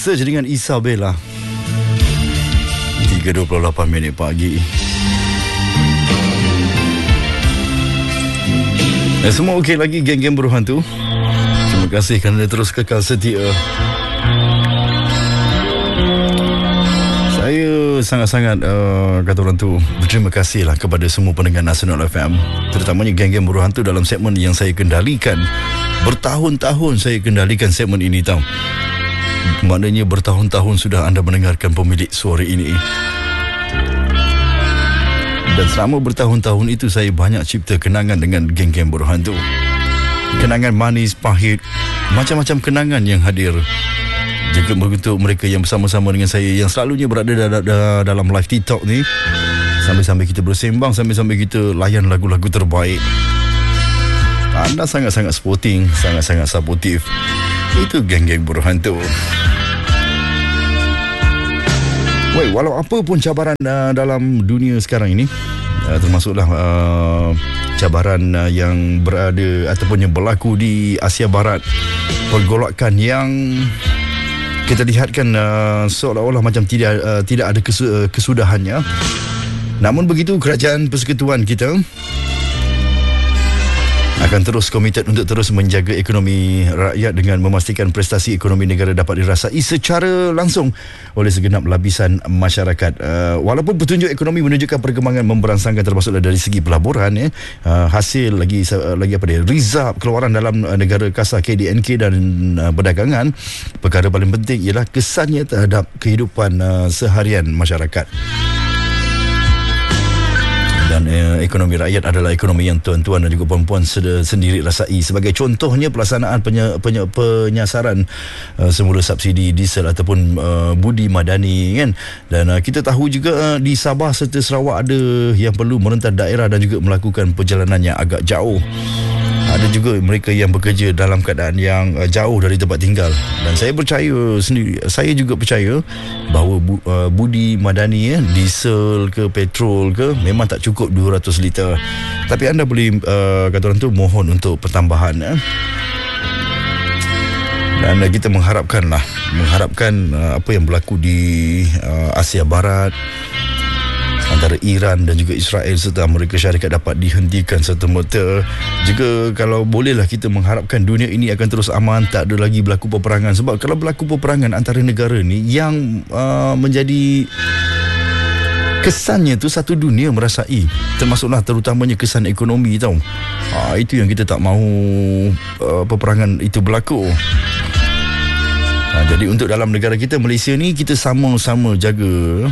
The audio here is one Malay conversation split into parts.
Search dengan Isabella. 3.28 minit pagi. Semua okey lagi geng-geng berhantu. Terima kasih kerana terus kekal setia. Saya sangat-sangat kata orang tu berterima kasih lah kepada semua pendengar Nasional FM, terutamanya geng-geng berhantu dalam segmen yang saya kendalikan. Bertahun-tahun saya kendalikan segmen ini tau. Maknanya bertahun-tahun sudah anda mendengarkan pemilik suara ini. Dan selama bertahun-tahun itu saya banyak cipta kenangan dengan geng-geng berhantu. Kenangan manis, pahit, macam-macam kenangan yang hadir. Juga untuk mereka yang bersama-sama dengan saya, yang selalunya berada dalam live TikTok ni, sambil-sambil kita bersembang, sambil-sambil kita layan lagu-lagu terbaik. Anda sangat-sangat sporting, sangat-sangat supportive. Itu geng-geng berhantu. Walau apa pun cabaran dalam dunia sekarang ini, termasuklah cabaran yang berada ataupun yang berlaku di Asia Barat, pergolakan yang kita lihatkan seolah-olah macam tidak ada kesudahannya. Namun begitu, kerajaan persekutuan kita akan terus komited untuk terus menjaga ekonomi rakyat dengan memastikan prestasi ekonomi negara dapat dirasai secara langsung oleh segenap lapisan masyarakat. Walaupun petunjuk ekonomi menunjukkan perkembangan memberangsangkan, termasuklah dari segi pelaburan, hasil lagi apa dia, rizab keluaran dalam negara kasar KDNK dan perdagangan, perkara paling penting ialah kesannya terhadap kehidupan seharian masyarakat. Dan ekonomi rakyat adalah ekonomi yang tuan-tuan dan juga puan-puan sendiri rasai. Sebagai contohnya, pelaksanaan penyasaran semula subsidi diesel ataupun budi madani kan. Dan kita tahu juga di Sabah serta Sarawak ada yang perlu merentas daerah dan juga melakukan perjalanan yang agak jauh. Ada juga mereka yang bekerja dalam keadaan yang jauh dari tempat tinggal. Dan saya percaya sendiri, saya juga percaya bahawa budi madani, diesel ke petrol ke, memang tak cukup 200 liter. Tapi anda boleh kata orang tu mohon untuk pertambahan. Dan kita mengharapkan apa yang berlaku di Asia Barat antara Iran dan juga Israel serta Amerika Syarikat dapat dihentikan serta-merta. Juga kalau bolehlah kita mengharapkan dunia ini akan terus aman, tak ada lagi berlaku peperangan. Sebab kalau berlaku peperangan antara negara ni, yang menjadi kesannya tu satu dunia merasai, termasuklah terutamanya kesan ekonomi tau. Itu yang kita tak mahu peperangan itu berlaku. Jadi untuk dalam negara kita Malaysia ni, kita sama-sama jaga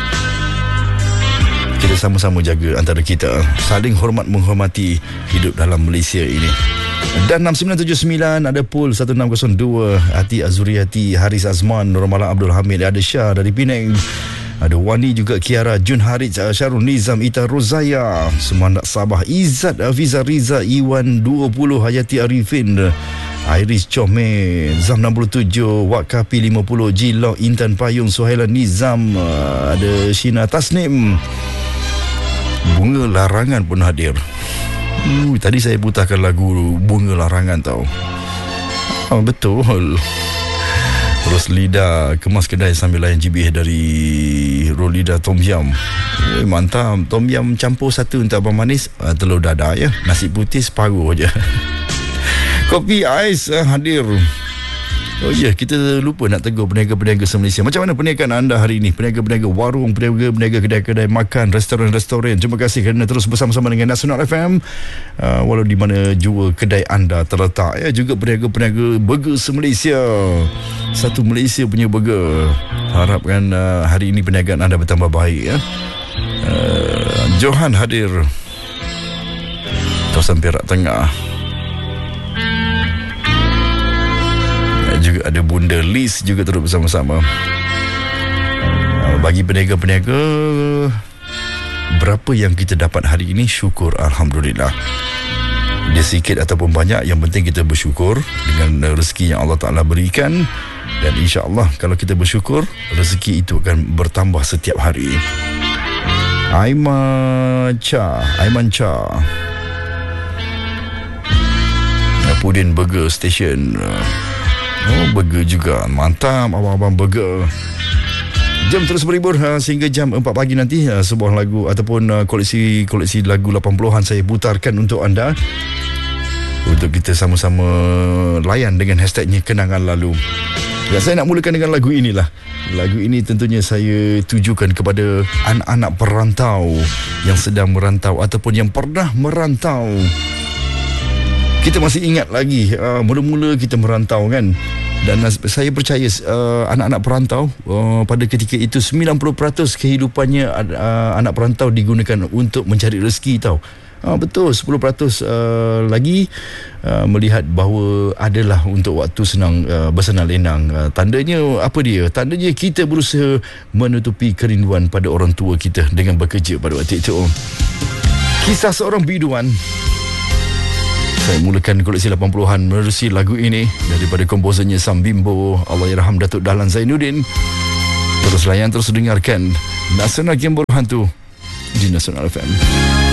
antara kita, saling hormat menghormati hidup dalam Malaysia ini. Dan 6979 ada Pul 1602, Hati Azuriati, Haris Azman, Nurmalah Abdul Hamid, ada Syah dari Penang, ada Wani juga, Kiara, Jun Harij, Syarul Nizam, Ita Rozaya, Semandak Sabah, Izzat, Afiza Riza, Iwan 20, Hayati Arifin, Iris Chome, Zam 67, Wak Kapi 50, Jilok, Intan Payung, Suhaila Nizam, ada Shina Tasnim. Bunga Larangan pun hadir. Tadi saya putarkan lagu Bunga Larangan tau. Betul. Terus lidah kemas kedai sambil layan GBH dari Rolida Tom Yum. Mantap. Tom Yum campur satu untuk abang manis, telur dadah ya. Nasi putih separuh je. Kopi ais hadir. Oh ya, kita lupa nak tegur peniaga-peniaga se-Malaysia. Macam mana perniagaan anda hari ini? Peniaga-peniaga warung, peniaga-peniaga kedai-kedai makan, restoran-restoran. Terima kasih kerana terus bersama-sama dengan Nasional FM. Walau di mana jua kedai anda terletak ya. Juga peniaga-peniaga burger se-Malaysia. Satu Malaysia punya burger. Harapkan hari ini perniagaan anda bertambah baik ya. Johan hadir, kawasan Perak Tengah. Juga ada Bunda Liz juga terus bersama-sama. Bagi peniaga-peniaga, berapa yang kita dapat hari ini, syukur Alhamdulillah. Dia sikit ataupun banyak, yang penting kita bersyukur dengan rezeki yang Allah Ta'ala berikan. Dan insya-Allah kalau kita bersyukur, rezeki itu akan bertambah setiap hari. Aiman Cha Pudin Burger Station. Oh, burger juga. Mantap abang-abang burger. Jam terus berhibur sehingga jam 4 pagi nanti. Sebuah lagu ataupun koleksi lagu 80-an saya putarkan untuk anda, untuk kita sama-sama layan dengan hashtagnya Kenangan Lalu. Dan saya nak mulakan dengan lagu inilah. Lagu ini tentunya saya tujukan kepada anak-anak perantau yang sedang merantau ataupun yang pernah merantau. Kita masih ingat lagi mula-mula kita merantau kan. Dan saya percaya anak-anak perantau pada ketika itu 90% kehidupannya anak perantau digunakan untuk mencari rezeki tau. Betul, 10% lagi melihat bahawa adalah untuk waktu senang bersenang lenang. Tandanya apa dia? Tandanya kita berusaha menutupi kerinduan pada orang tua kita dengan bekerja pada waktu itu. Kisah seorang biduan. Saya mulakan koleksi 80-an menerusi lagu ini daripada komposernya Sam Bimbo, Allahyarham Datuk Dahlan Zainuddin. Terus layan, terus dengarkan Nasional Game Bola Hantu di Nasional FM.